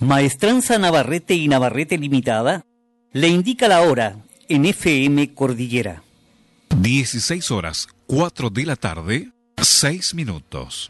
Maestranza Navarrete y Navarrete Limitada le indica la hora en FM Cordillera. 16 horas, 4 de la tarde, 6 minutos.